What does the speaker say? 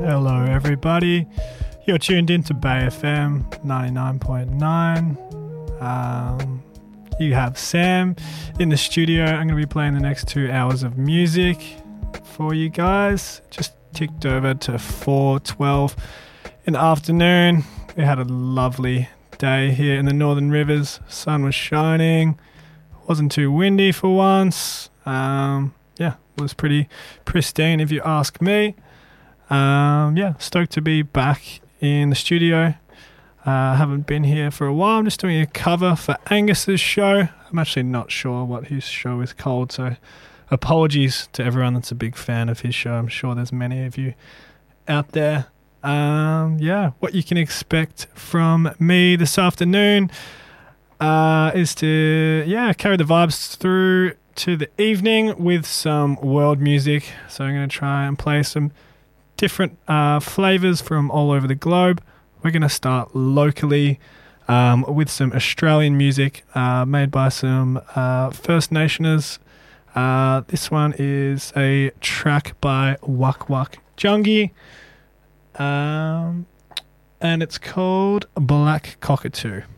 Hello everybody, you're tuned into Bay FM 99.9. You have Sam in the studio. I'm going to be playing the next 2 hours of music for you guys. Just ticked over to 4:12 in the afternoon. We had a lovely day here in the Northern Rivers. Sun was shining, wasn't too windy for once. It was pretty pristine if you ask me. Stoked to be back in the studio. Haven't been here for a while. I'm just doing a cover for Angus's show. I'm actually not sure what his show is called, so apologies to everyone that's a big fan of his show. I'm sure there's many of you out there. What you can expect from me this afternoon is to carry the vibes through to the evening with some world music. So I'm going to try and play some different flavours from all over the globe. We're going to start locally with some Australian music made by some First Nationers. This one is a track by Wak Wak Jungie, and it's called Black Cockatoo.